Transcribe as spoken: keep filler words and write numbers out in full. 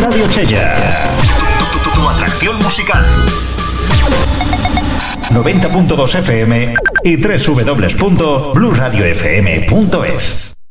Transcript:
Radio Chella. Tu, tu, tu, tu atracción musical. noventa punto dos F M y doble u doble u doble u punto blue radio f m punto es.